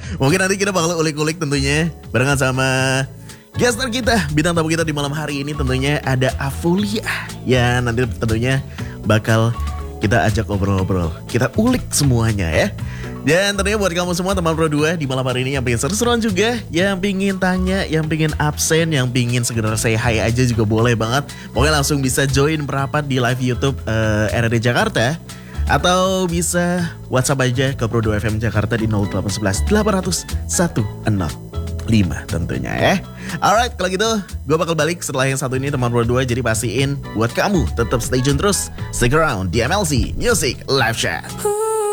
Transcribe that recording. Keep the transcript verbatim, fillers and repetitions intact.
Mungkin nanti kita bakal ulik-ulik tentunya barengan sama guest star kita, bintang tamu kita di malam hari ini tentunya ada Afulia. Ya nanti tentunya bakal kita ajak ngobrol-ngobrol, kita ulik semuanya ya. Dan tentunya buat kamu semua teman Pro dua di malam hari ini yang pengen seru-seruan juga, yang pengen tanya, yang pengen absen, yang pengen segera say hi aja juga boleh banget. Pokoknya langsung bisa join merapat di live YouTube uh, R R D Jakarta. Atau bisa WhatsApp aja ke Pro dua F M Jakarta di nol delapan satu satu delapan nol satu nol lima tentunya ya. Alright, kalau gitu gue bakal balik setelah yang satu ini teman Pro dua. Jadi pastiin buat kamu tetap stay tune terus, stick around di M L C Music Live Chat.